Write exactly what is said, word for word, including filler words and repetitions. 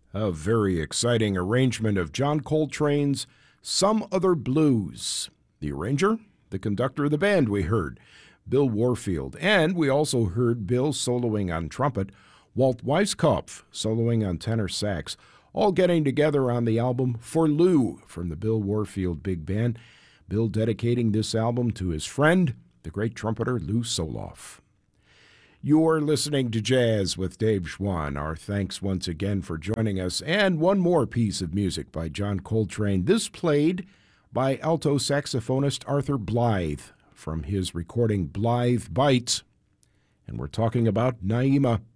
A very exciting arrangement of John Coltrane's Some Other Blues. The arranger, the conductor of the band we heard, Bill Warfield. And we also heard Bill soloing on trumpet, Walt Weiskopf soloing on tenor sax, all getting together on the album For Lou from the Bill Warfield Big Band. Bill dedicating this album to his friend, the great trumpeter Lou Soloff. You're listening to Jazz with Dave Schwann. Our thanks once again for joining us. And one more piece of music by John Coltrane. This played by alto saxophonist Arthur Blythe from his recording Blythe Bites. And we're talking about Naima.